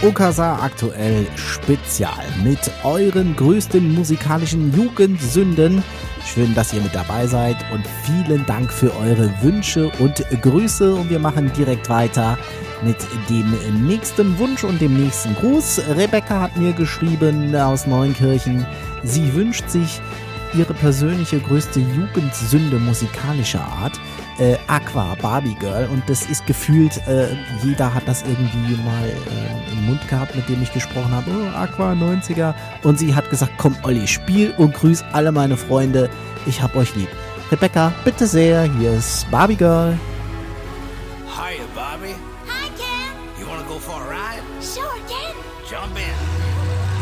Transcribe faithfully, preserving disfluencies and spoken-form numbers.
Okasa aktuell Spezial mit euren größten musikalischen Jugendsünden. Schön, dass ihr mit dabei seid und vielen Dank für eure Wünsche und Grüße. Und wir machen direkt weiter mit dem nächsten Wunsch und dem nächsten Gruß. Rebecca hat mir geschrieben aus Neunkirchen, sie wünscht sich ihre persönliche größte Jugendsünde musikalischer Art. Äh, Aqua, Barbie Girl, und das ist gefühlt, äh, jeder hat das irgendwie mal äh, im Mund gehabt, mit dem ich gesprochen habe, oh, Aqua, neunziger, und sie hat gesagt, komm Olli, spiel und grüß alle meine Freunde, ich hab euch lieb. Rebecca, bitte sehr, hier ist Barbie Girl.